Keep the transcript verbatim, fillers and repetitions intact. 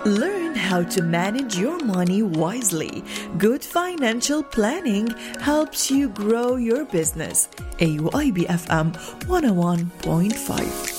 Learn how to manage your money wisely. Good financial planning helps you grow your business. A U I B F M one oh one point five.